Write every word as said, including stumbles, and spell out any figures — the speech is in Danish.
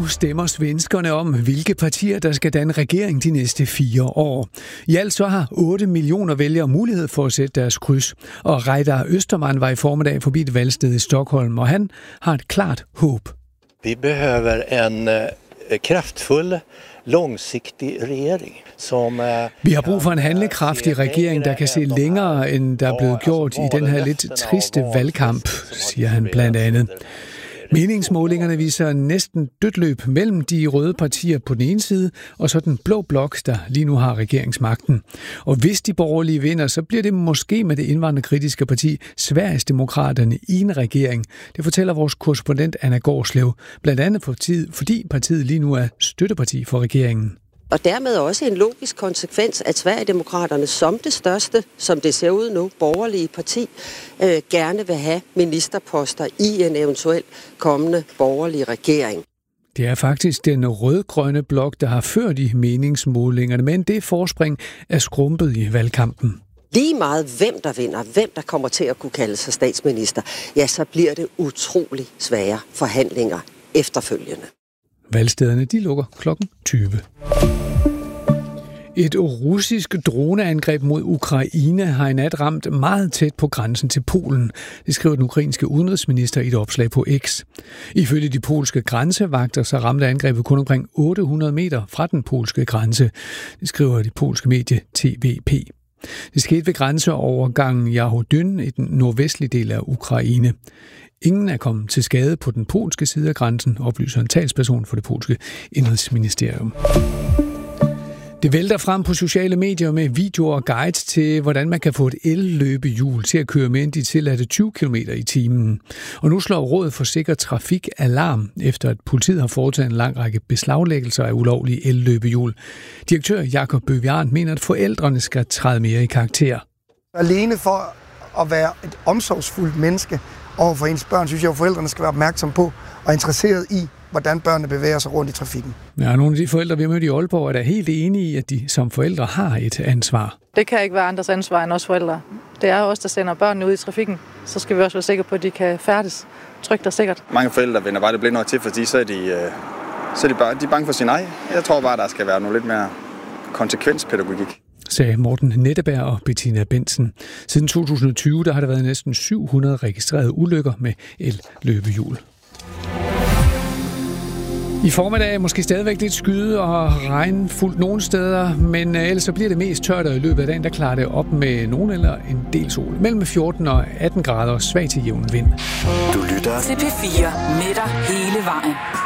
stemmer svenskerne om, hvilke partier, der skal danne regering de næste fire år. I alt så har otte millioner vælgere mulighed for at sætte deres kryds. Og Reidar Österman var i formiddag forbi et valgsted i Stockholm, og han har et klart håb. Vi behøver en uh, kraftfuld, långsigtig regering. Som, uh, Vi har brug for en handlekraftig regering, der kan se længere, end der er blevet gjort i den her lidt triste valgkamp, siger han blandt andet. Meningsmålingerne viser næsten dødt løb mellem de røde partier på den ene side, og så den blå blok, der lige nu har regeringsmagten. Og hvis de borgerlige vinder, så bliver det måske med det indvandrerkritiske parti Sverigesdemokraterne i en regering. Det fortæller vores korrespondent Anna Gårdslev, blandt andet fordi partiet lige nu er støtteparti for regeringen. Og dermed også en logisk konsekvens, at Sverigedemokraterne som det største, som det ser ud nu, borgerlige parti, øh, gerne vil have ministerposter i en eventuel kommende borgerlig regering. Det er faktisk den rød-grønne blok, der har ført i meningsmålingerne, men det forspring er skrumpet i valgkampen. Lige meget hvem der vinder, hvem der kommer til at kunne kalde sig statsminister, ja, så bliver det utrolig svære forhandlinger efterfølgende. Valgstederne de lukker klokken tyve. Et russisk droneangreb mod Ukraine har i nat ramt meget tæt på grænsen til Polen. Det skriver den ukrainske udenrigsminister i et opslag på X. Ifølge de polske grænsevagter så ramte angrebet kun omkring otte hundrede meter fra den polske grænse. Det skriver det polske medie T V P. Det skete ved grænseovergangen Jahodyn i den nordvestlige del af Ukraine. Ingen er kommet til skade på den polske side af grænsen, oplyser en talsperson for det polske indrigsministerium. Det vælter frem på sociale medier med videoer og guides til, hvordan man kan få et elløbehjul til at køre med de tilladte tyve kilometer i timen. Og nu slår Rådet for Sikker Trafik alarm, efter at politiet har foretaget en lang række beslaglæggelser af ulovlige elløbehjul. Direktør Jakob Bøvian mener, at forældrene skal træde mere i karakter. Alene for at være et omsorgsfuldt menneske over for ens børn, synes jeg, at forældrene skal være opmærksom på og interesseret i, hvordan børnene bevæger sig rundt i trafikken. Ja, nogle af de forældre, vi har mødt i Aalborg, er da helt enige i, at de som forældre har et ansvar. Det kan ikke være andres ansvar end os forældre. Det er os, der sender børnene ud i trafikken. Så skal vi også være sikre på, at de kan færdes trygt og sikkert. Mange forældre vender bare det blinde øje til, fordi så er de, så er de, bare, de er bange for sin egen. Jeg tror bare, der skal være noget lidt mere konsekvenspædagogik, sagde Morten Netteberg og Bettina Bensen. Siden to tusind og tyve der har der været næsten syv hundrede registrerede ulykker med el-løbehjul. I formiddag er måske stadigvæk lidt skyde og regnfuldt nogle steder, men ellers så bliver det mest tørt, og i løbet af dagen der klarer det op med nogen eller en del sol. Mellem fjorten og atten grader og svag til jævn vind. Du lytter til P fire med dig hele vejen.